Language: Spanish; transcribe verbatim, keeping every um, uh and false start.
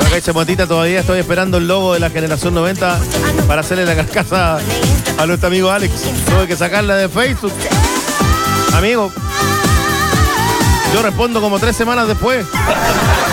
Acá dice Motita, todavía estoy esperando el logo de la generación noventa para hacerle la carcasa a nuestro amigo Alex. Tuve que sacarla de Facebook. Amigo, yo respondo como tres semanas después.